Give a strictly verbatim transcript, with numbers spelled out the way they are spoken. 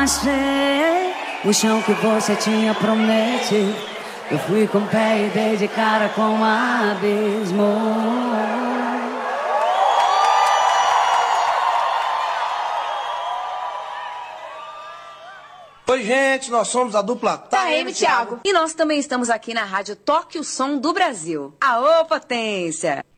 achei o chão que você tinha prometido. Eu fui com o pé e dei de cara com um abismo. Oi, gente, nós somos a dupla Taeme, Thiago. E nós também estamos aqui na rádio Toque o Som do Brasil. Aô, potência!